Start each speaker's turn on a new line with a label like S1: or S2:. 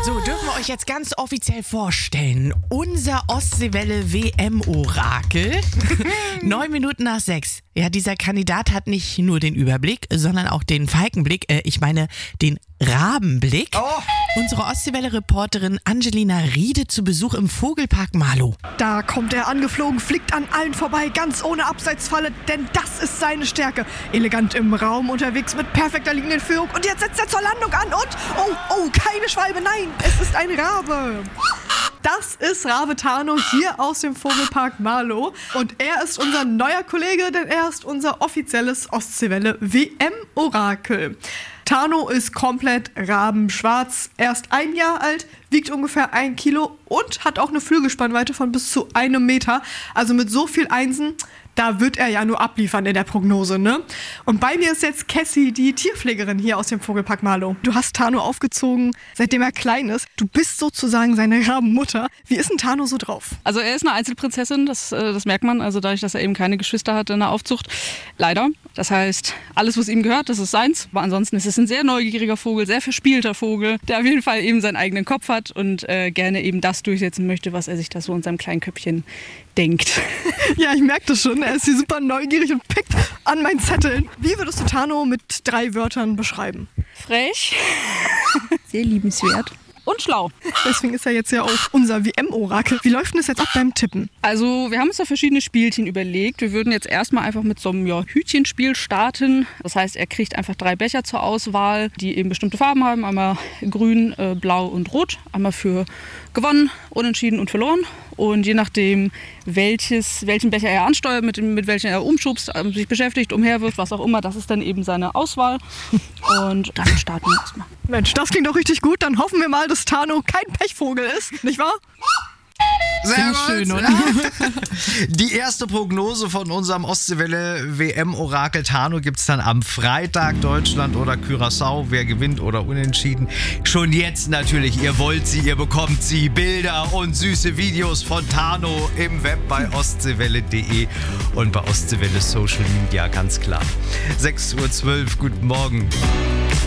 S1: So, dürfen wir euch jetzt ganz offiziell vorstellen. Unser Ostseewelle WM-Orakel. 6:09. Ja, dieser Kandidat hat nicht nur den Überblick, sondern auch den Falkenblick. Ich meine, den Rabenblick.
S2: Oh.
S1: Unsere Ostseewelle-Reporterin Angelina Riede zu Besuch im Vogelpark Marlow.
S2: Da kommt er angeflogen, fliegt an allen vorbei, ganz ohne Abseitsfalle, denn das ist seine Stärke. Elegant im Raum unterwegs mit perfekter liegenden Führung und jetzt setzt er zur Landung an und, oh, keine Schwalbe, nein, es ist ein Rabe. Das ist Rabe Tano hier aus dem Vogelpark Marlow und er ist unser neuer Kollege, denn er ist unser offizielles Ostseewelle WM-Orakel. Tano ist komplett rabenschwarz, erst 1 Jahr alt, wiegt ungefähr 1 Kilo und hat auch eine Flügelspannweite von bis zu 1 Meter. Also mit so viel Einsen, da wird er ja nur abliefern in der Prognose, ne? Und bei mir ist jetzt Cassie, die Tierpflegerin hier aus dem Vogelpark Marlow. Du hast Tano aufgezogen, seitdem er klein ist. Du bist sozusagen seine Rabenmutter. Wie ist denn Tano so drauf?
S3: Also er ist eine Einzelprinzessin, das merkt man. Also dadurch, dass er eben keine Geschwister hat in der Aufzucht. Leider. Das heißt, alles, was ihm gehört, das ist seins. Aber ansonsten ist es ein sehr neugieriger Vogel, sehr verspielter Vogel, der auf jeden Fall eben seinen eigenen Kopf hat und gerne eben das durchsetzen möchte, was er sich da so in seinem kleinen Köpfchen denkt.
S2: Ja, ich merke das schon. Er ist hier super neugierig und pickt an meinen Zetteln. Wie würdest du Tano mit 3 Wörtern beschreiben?
S3: Frech, sehr liebenswert und schlau.
S2: Deswegen ist er jetzt ja auch unser WM-Orakel. Wie läuft denn das jetzt ab beim Tippen?
S3: Also wir haben uns da verschiedene Spielchen überlegt. Wir würden jetzt erstmal einfach mit so einem Hütchenspiel starten. Das heißt, er kriegt einfach 3 Becher zur Auswahl, die eben bestimmte Farben haben. Einmal grün, blau und rot. Einmal für gewonnen, unentschieden und verloren. Und je nachdem, welchen Becher er ansteuert, mit welchem er umschubst, sich beschäftigt, umherwirft, was auch immer, das ist dann eben seine Auswahl. Und dann starten wir erstmal.
S2: Mensch, das klingt doch richtig gut. Dann hoffen wir mal, dass Tano kein Pechvogel ist, nicht wahr?
S1: Sehr schön, oder?
S4: Die erste Prognose von unserem Ostseewelle WM-Orakel Tano gibt es dann am Freitag. Deutschland oder Curaçao, wer gewinnt oder unentschieden. Schon jetzt natürlich, ihr wollt sie, ihr bekommt sie. Bilder und süße Videos von Tano im Web bei ostseewelle.de und bei Ostseewelle Social Media, ganz klar. 6:12 Uhr, guten Morgen.